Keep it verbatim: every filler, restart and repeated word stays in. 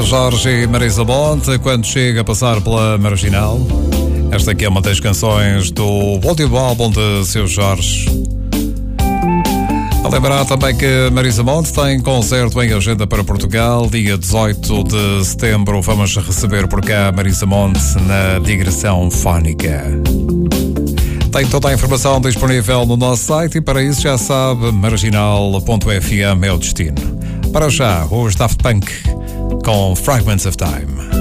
Jorge e Marisa Monte, quando chega a passar pela Marginal. Esta aqui é uma das canções do último álbum de Seu Jorge. A lembrar também que Marisa Monte tem concerto em agenda para Portugal, dia dezoito de setembro. Vamos receber por cá Marisa Monte na Digressão Fónica. Tem toda a informação disponível no nosso site e para isso já sabe, marginal ponto f m é o destino. Para já, os Daft Punk com Fragments of Time.